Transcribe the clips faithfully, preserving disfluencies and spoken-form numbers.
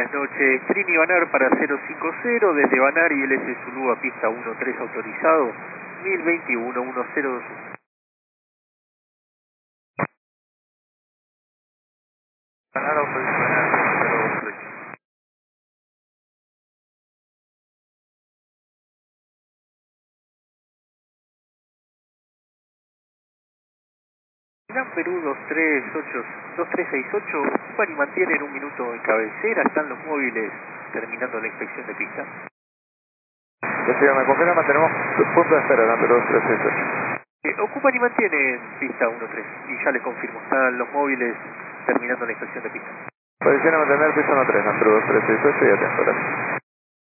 buenas noches. Trini Banar para cero cinco cero, desde Banar y L S Zulu a pista uno tres autorizado, mil veintiuno, uno cero dos uno. Banar autorizado uno cero dos tres. Gran Perú dos tres ocho, dos tres seis ocho, ocupan y mantienen un minuto en cabecera, están los móviles terminando la inspección de pista. Decía, me confirma, tenemos punto de espera, Gran Perú dos tres seis ocho. Eh, ocupan y mantienen pista uno tres, y ya les confirmo, están los móviles terminando la inspección de pista. Posición a mantener piso uno tres, Gran Perú dos tres seis ocho y atento, gracias.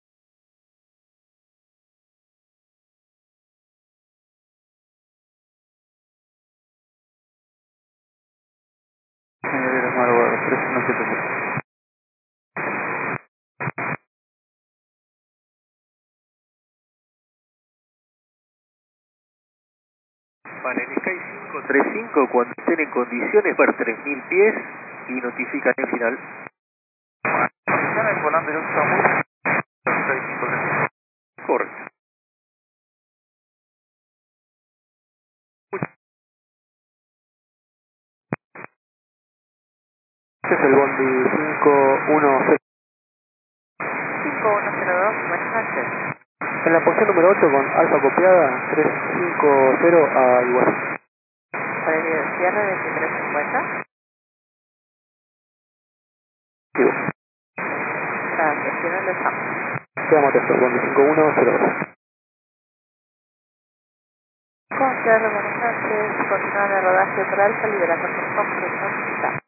Señorita Margo, tres uno siete cero. Para el Sky cinco tres cinco, cuando estén en condiciones, para tres mil pies y notifican el final. Posición el volante de un Samu. seis cinco tres. Correcto. Este es el Bondi cinco uno cero. cinco uno cero dos, buenas noches. En la posición número ocho con alfa copiada, tres cinco cero a igual. Previo de cierre veintitrés cincuenta. Gracias, ¿y dónde estamos? Quedamos atentos, Bondi cinco uno cero dos. Con cierre, buenas noches. Continúa el rodaje por alfa, liberando por completo.